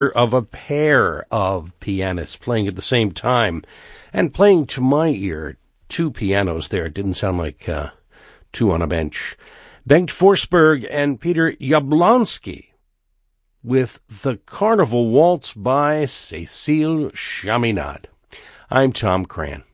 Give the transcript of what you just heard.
of a pair of pianists playing at the same time, and playing to my ear, two pianos there. It didn't sound like two on a bench. Bengt Forsberg and Peter Jablonski with the Carnival Waltz by Cécile Chaminade. I'm Tom Cran.